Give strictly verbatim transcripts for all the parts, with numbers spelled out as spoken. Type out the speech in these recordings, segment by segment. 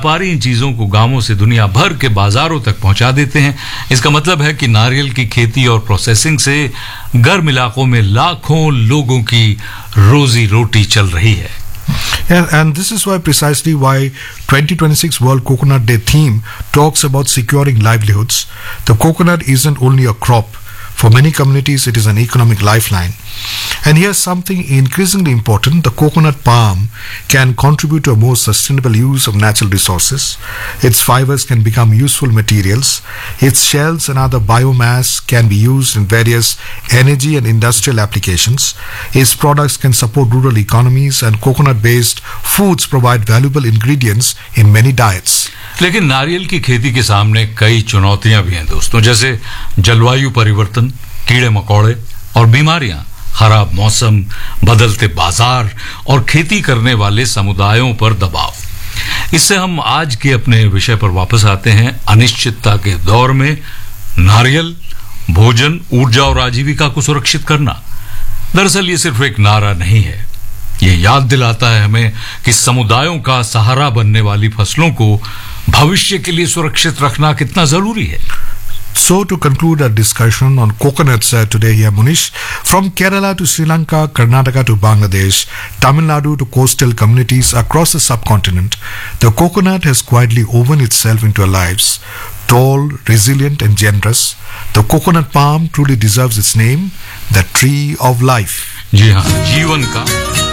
व्यापारी इन चीजों को गांवों से दुनिया भर के बाजारों तक पहुंचा देते हैं। इसका मतलब है कि नारियल की खेती और प्रोसेसिंग से गर्म इलाकों में लाखों लोगों की रोजी रोटी चल रही है। And, and this is why precisely why twenty twenty-six World Coconut Day theme talks about securing livelihoods. The coconut isn't only a crop. For many communities, it is an economic lifeline. And here's something increasingly important. The coconut palm can contribute to a more sustainable use of natural resources. Its fibers can become useful materials. Its shells and other biomass can be used in various energy and industrial applications. Its products can support rural economies, and coconut-based foods provide valuable ingredients in many diets. लेकिन नारियल की खेती के सामने कई चुनौतियां भी हैं दोस्तों, जैसे जलवायु परिवर्तन, कीड़े मकोड़े और बीमारियां, खराब मौसम, बदलते बाजार और खेती करने वाले समुदायों पर दबाव। इससे हम आज के अपने विषय पर वापस आते हैं। अनिश्चितता के दौर में नारियल, भोजन, ऊर्जा और आजीविका को सुरक्षित करना। दरअसल ये सिर्फ एक नारा नहीं है, ये याद दिलाता है हमें कि समुदायों का सहारा बनने वाली फसलों को भविष्य के लिए सुरक्षित रखना कितना जरूरी है। So to conclude our discussion on coconuts uh, today here, Munish, from Kerala to Sri Lanka, Karnataka to Bangladesh, Tamil Nadu to coastal communities across the subcontinent, the coconut has quietly woven itself into our lives. Tall, resilient and generous, the coconut palm truly deserves its name, the tree of life. जी हाँ, जीवन का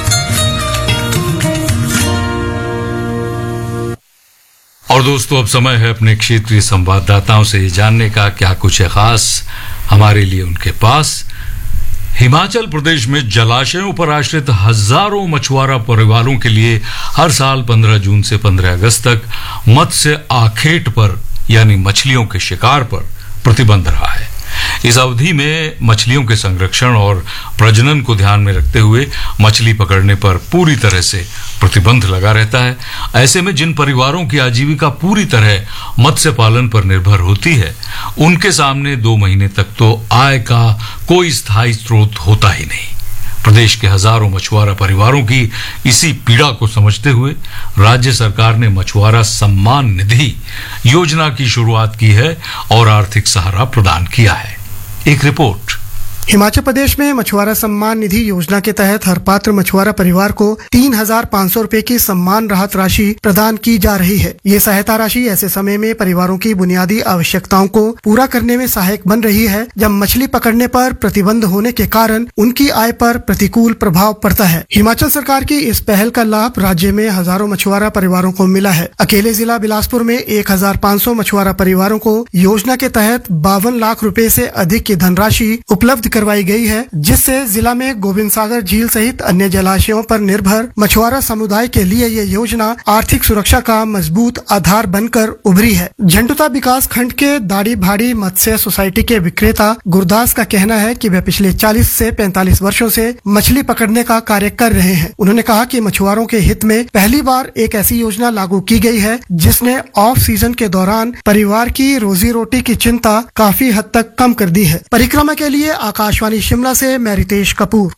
और दोस्तों अब समय है अपने क्षेत्रीय संवाददाताओं से जानने का क्या कुछ है खास हमारे लिए उनके पास। हिमाचल प्रदेश में जलाशयों पर आश्रित हजारों मछुआरा परिवारों के लिए हर साल पंद्रह जून से पंद्रह अगस्त तक मत्स्य आखेट पर यानी मछलियों के शिकार पर प्रतिबंध रहा है। इस अवधि में मछलियों के संरक्षण और प्रजनन को ध्यान में रखते हुए मछली पकड़ने पर पूरी तरह से प्रतिबंध लगा रहता है। ऐसे में जिन परिवारों की आजीविका पूरी तरह मत्स्य पालन पर निर्भर होती है, उनके सामने दो महीने तक तो आय का कोई स्थायी स्रोत होता ही नहीं। प्रदेश के हजारों मछुआरा परिवारों की इसी पीड़ा को समझते हुए राज्य सरकार ने मछुआरा सम्मान निधि योजना की शुरुआत की है और आर्थिक सहारा प्रदान किया है। एक रिपोर्ट। हिमाचल प्रदेश में मछुआरा सम्मान निधि योजना के तहत हर पात्र मछुआरा परिवार को तीन हजार पाँच सौ रूपए की सम्मान राहत राशि प्रदान की जा रही है। ये सहायता राशि ऐसे समय में परिवारों की बुनियादी आवश्यकताओं को पूरा करने में सहायक बन रही है जब मछली पकड़ने पर प्रतिबंध होने के कारण उनकी आय पर प्रतिकूल प्रभाव पड़ता है। हिमाचल सरकार की इस पहल का लाभ राज्य में हजारों मछुआरा परिवारों को मिला है। अकेले जिला बिलासपुर में एक हजार पाँच सौ मछुआरा परिवारों को योजना के तहत बावन लाख रूपए से अधिक की धनराशि उपलब्ध करवाई गई है, जिससे जिला में गोविंद सागर झील सहित अन्य जलाशयों पर निर्भर मछुआरा समुदाय के लिए ये योजना आर्थिक सुरक्षा का मजबूत आधार बनकर उभरी है। झंडुता विकास खंड के दाढ़ी भाड़ी मत्स्य सोसाइटी के विक्रेता गुरदास का कहना है कि वे पिछले चालीस से पैंतालीस वर्षों से मछली पकड़ने का कार्य कर रहे हैं। उन्होंने कहा कि मछुआरों के हित में पहली बार एक ऐसी योजना लागू की गई है जिसने ऑफ सीजन के दौरान परिवार की रोजी रोटी की चिंता काफी हद तक कम कर दी है। परिक्रमा के लिए आकाशवाणी शिमला से मैं Ritesh Kapoor.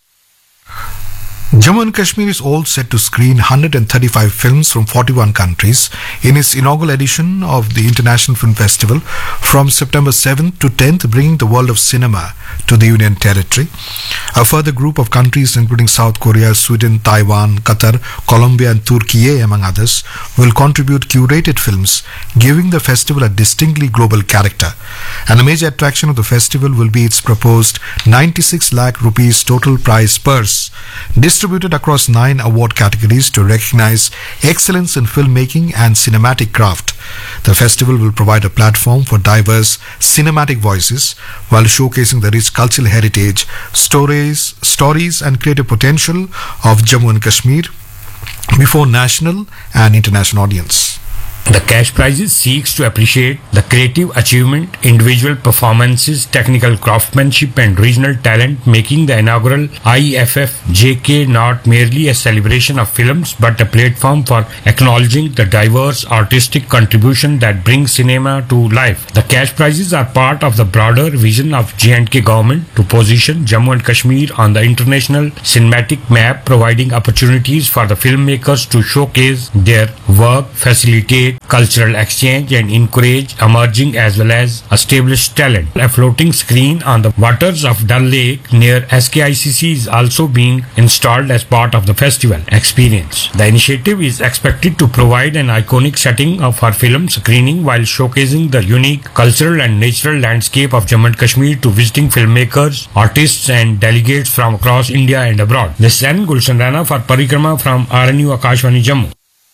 Jammu and Kashmir is all set to screen one hundred thirty-five films from forty-one countries in its inaugural edition of the International Film Festival from September seventh to tenth, bringing the world of cinema to the Union Territory. A further group of countries including South Korea, Sweden, Taiwan, Qatar, Colombia and Turkey, among others, will contribute curated films, giving the festival a distinctly global character. And a major attraction of the festival will be its proposed ninety-six lakh rupees total prize purse, distributed across nine award categories to recognize excellence in filmmaking and cinematic craft. The festival will provide a platform for diverse cinematic voices while showcasing the rich cultural heritage, stories, stories and creative potential of Jammu and Kashmir before national and international audience. The cash prizes seeks to appreciate the creative achievement, individual performances, technical craftsmanship and regional talent, making the inaugural I F F J K not merely a celebration of films but a platform for acknowledging the diverse artistic contribution that brings cinema to life. The cash prizes are part of the broader vision of J and K government to position Jammu and Kashmir on the international cinematic map, providing opportunities for the filmmakers to showcase their work, facilitate cultural exchange and encourage emerging as well as established talent. A floating screen on the waters of Dal Lake near S K I C C is also being installed as part of the festival experience. The initiative is expected to provide an iconic setting of her film screening while showcasing the unique cultural and natural landscape of Jammu and Kashmir to visiting filmmakers, artists and delegates from across India and abroad. This is N. Gulshan Rana for Parikrama from R N U Akashvani Jammu.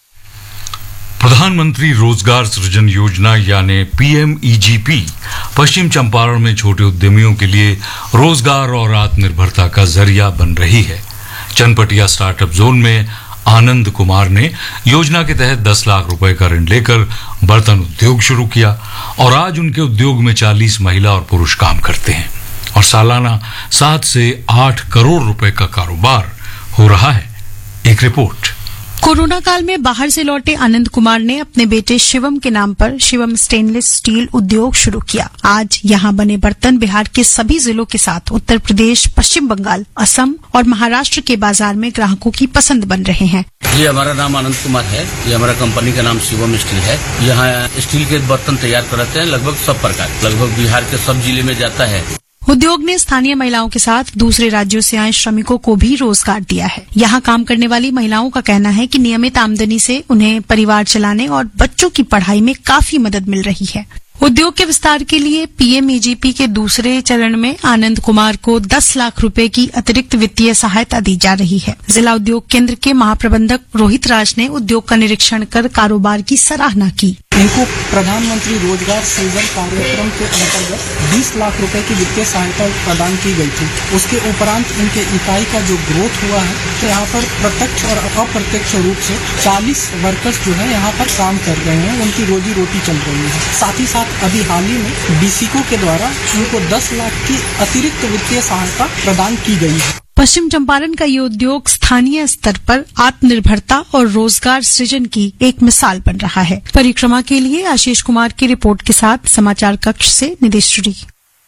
प्रधानमंत्री रोजगार सृजन योजना यानी PMEGP पश्चिम चंपारण में छोटे उद्यमियों के लिए रोजगार और आत्मनिर्भरता का जरिया बन रही है। चनपटिया स्टार्टअप जोन में आनंद कुमार ने योजना के तहत दस लाख रुपए का ऋण लेकर बर्तन उद्योग शुरू किया और आज उनके उद्योग में चालीस महिला और पुरुष काम करते हैं और सालाना सात से आठ करोड़ रुपए का कारोबार हो रहा है। एक रिपोर्ट। कोरोना काल में बाहर से लौटे आनंद कुमार ने अपने बेटे शिवम के नाम पर शिवम स्टेनलेस स्टील उद्योग शुरू किया। आज यहां बने बर्तन बिहार के सभी जिलों के साथ उत्तर प्रदेश, पश्चिम बंगाल, असम और महाराष्ट्र के बाजार में ग्राहकों की पसंद बन रहे हैं। ये हमारा नाम आनंद कुमार है। ये हमारा कंपनी का नाम शिवम स्टील है। यहाँ स्टील के बर्तन तैयार करते हैं लगभग सब प्रकार, लगभग बिहार के सब जिले में जाता है। उद्योग ने स्थानीय महिलाओं के साथ दूसरे राज्यों से आए श्रमिकों को भी रोजगार दिया है। यहाँ काम करने वाली महिलाओं का कहना है कि नियमित आमदनी से उन्हें परिवार चलाने और बच्चों की पढ़ाई में काफी मदद मिल रही है। उद्योग के विस्तार के लिए पीएमईजीपी के दूसरे चरण में आनंद कुमार को दस लाख रुपए की अतिरिक्त वित्तीय सहायता दी जा रही है। जिला उद्योग केंद्र के महाप्रबंधक रोहित राज ने उद्योग का निरीक्षण कर कारोबार की सराहना की। इनको प्रधानमंत्री रोजगार सृजन कार्यक्रम के अंतर्गत बीस लाख रुपए की वित्तीय सहायता प्रदान की गई थी। उसके उपरांत इनके इकाई का जो ग्रोथ हुआ है तो यहाँ पर प्रत्यक्ष और अप्रत्यक्ष रूप से चालीस वर्कर्स जो है यहाँ पर काम कर रहे हैं, उनकी रोजी रोटी चल रही है। साथ ही साथ अभी हाल ही में डीसीको के द्वारा उनको दस लाख की अतिरिक्त वित्तीय सहायता प्रदान की गई है। पश्चिम चंपारण का ये उद्योग स्थानीय स्तर पर आत्मनिर्भरता और रोजगार सृजन की एक मिसाल बन रहा है। परिक्रमा के लिए आशीष कुमार की रिपोर्ट के साथ समाचार कक्ष से निदेश्वरी।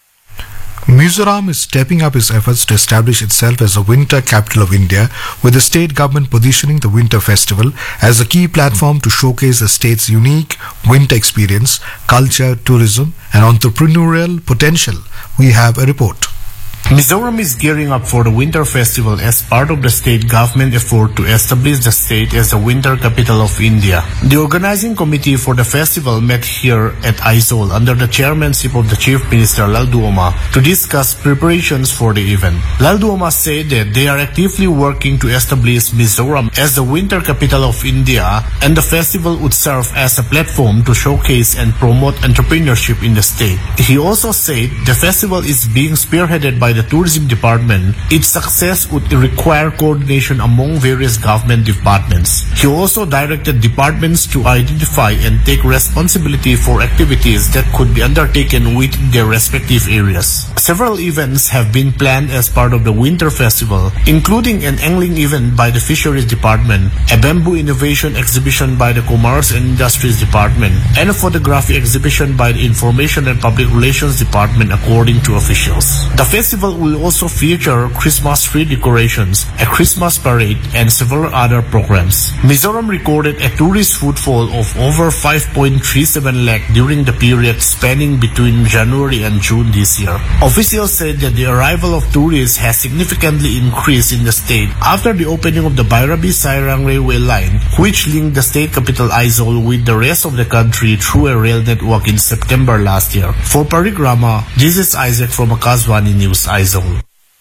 Mizoram is stepping up its efforts to establish itself as the winter capital of India, with the state government positioning the Winter Festival as a key platform to showcase the state's unique winter experience, culture, tourism and entrepreneurial potential. We have a report. Mizoram is gearing up for the Winter Festival as part of the state government effort to establish the state as the winter capital of India. The organizing committee for the festival met here at Aizawl under the chairmanship of the Chief Minister Laldu Oma to discuss preparations for the event. Laldu Oma said that they are actively working to establish Mizoram as the winter capital of India, and the festival would serve as a platform to showcase and promote entrepreneurship in the state. He also said the festival is being spearheaded by the tourism department. Its success would require coordination among various government departments. He also directed departments to identify and take responsibility for activities that could be undertaken within their respective areas. Several events have been planned as part of the Winter Festival, including an angling event by the Fisheries Department, a bamboo innovation exhibition by the Commerce and Industries Department, and a photography exhibition by the Information and Public Relations Department, according to officials. The festival will also feature Christmas tree decorations, a Christmas parade, and several other programs. Mizoram recorded a tourist footfall of over five point three seven lakh during the period spanning between January and June this year. Officials said that the arrival of tourists has significantly increased in the state after the opening of the Bairabi-Sairang railway line, which linked the state capital Aizawl with the rest of the country through a rail network in September last year. For Parikrama, this is Isaac from Akashvani News, Aizawl.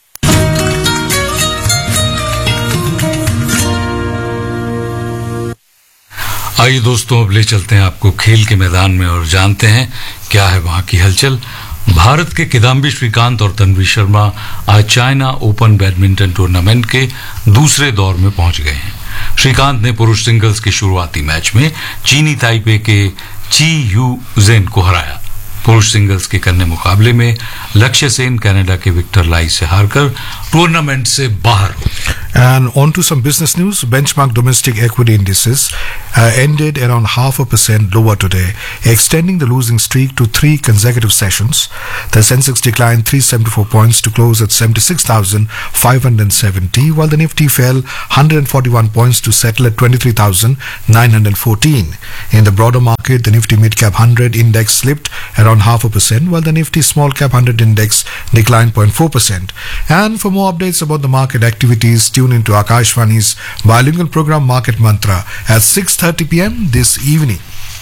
आइए दोस्तों, अब ले चलते हैं आपको खेल के मैदान में और जानते हैं क्या है वहां की हलचल। भारत के किदाम्बी श्रीकांत और तन्वी शर्मा आज चाइना ओपन बैडमिंटन टूर्नामेंट के दूसरे दौर में पहुंच गए हैं। श्रीकांत ने पुरुष सिंगल्स के शुरुआती मैच में चीनी ताइपे के ची यू जेन को हराया। पुरुष सिंगल्स के करने मुकाबले में लक्ष्य सेन कनाडा के विक्टर लाई से हारकर टूर्नामेंट से बाहर हो। And on to some business news. Benchmark domestic equity indices uh, ended around half a percent lower today, extending the losing streak to three consecutive sessions. The Sensex declined three hundred seventy-four points to close at seventy-six thousand five hundred seventy, while the Nifty fell one hundred forty-one points to settle at twenty-three thousand nine hundred fourteen. In the broader market, the Nifty Mid Cap one hundred index slipped around half a percent, while the Nifty Small Cap one hundred index declined zero point four percent. And for more updates about the market activities, tune into Akashvani's bilingual program Market Mantra at six thirty p.m. this evening.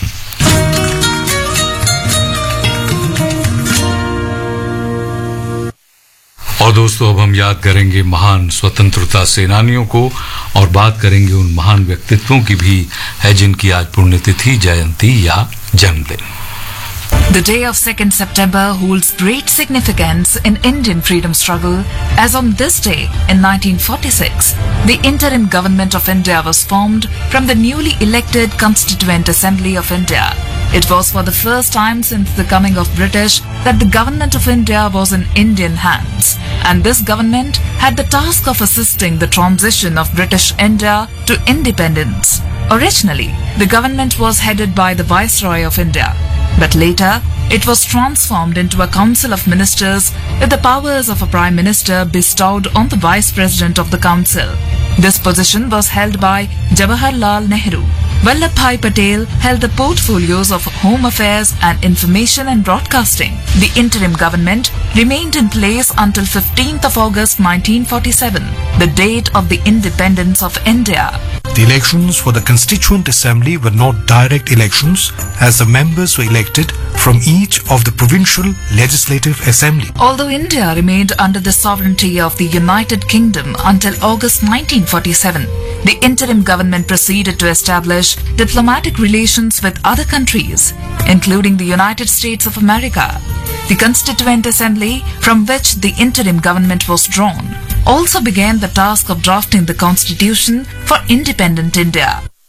और दोस्तों, अब हम याद करेंगे महान स्वतंत्रता सेनानियों को और बात करेंगे उन महान व्यक्तित्वों की भी है जिनकी आज पुण्यतिथि, जयंती या जन्मदिन। The day of second September holds great significance in Indian freedom struggle, as on this day in nineteen forty-six, the interim government of India was formed from the newly elected Constituent Assembly of India. It was for the first time since the coming of British that the government of India was in Indian hands, and this government had the task of assisting the transition of British India to independence. Originally, the government was headed by the Viceroy of India, but later it was transformed into a council of ministers with the powers of a prime minister bestowed on the vice president of the council. This position was held by Jawaharlal Nehru. Vallabhbhai Patel held the portfolios of Home Affairs and Information and Broadcasting. The interim government remained in place until fifteenth of August nineteen forty-seven, the date of the independence of India. The elections for the Constituent Assembly were not direct elections, as the members were elected from each of the provincial legislative assembly. Although India remained under the sovereignty of the United Kingdom until August nineteen forty-seven, the interim government proceeded to establish diplomatic relations with other countries, including the United States of America. The Constituent Assembly, from which the interim government was drawn, also began the task of drafting the constitution for independent India.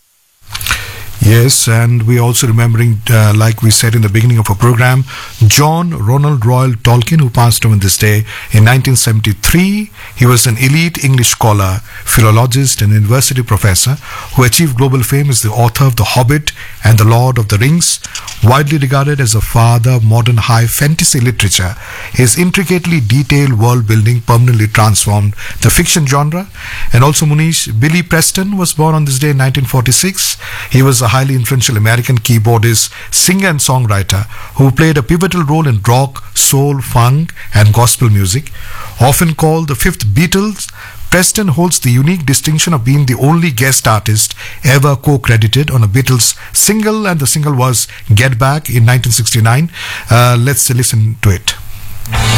Yes, and we're also remembering, uh, like we said in the beginning of our program, John Ronald Royal Tolkien, who passed on this day in nineteen seventy-three. He was an elite English scholar, philologist, and university professor who achieved global fame as the author of The Hobbit and The Lord of the Rings. Widely regarded as a father of modern high fantasy literature, his intricately detailed world building permanently transformed the fiction genre. And also Munish, Billy Preston was born on this day in nineteen forty-six. He was a highly influential American keyboardist, singer and songwriter who played a pivotal role in rock, soul, funk and gospel music. Often called the fifth Beatles, Preston holds the unique distinction of being the only guest artist ever co-credited on a Beatles single, and the single was Get Back in nineteen sixty-nine. Uh, let's listen to it.